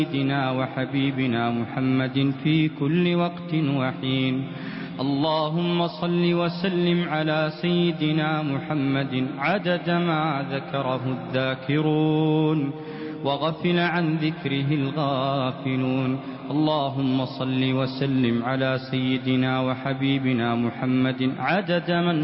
سيدنا وحبيبنا محمد في كل وقت وحين. اللهم صل وسلم على سيدنا محمد عدد ما ذكره الذاكرون وغفل عن ذكره الغافلون. اللهم صل وسلم على سيدنا وحبيبنا محمد عدد من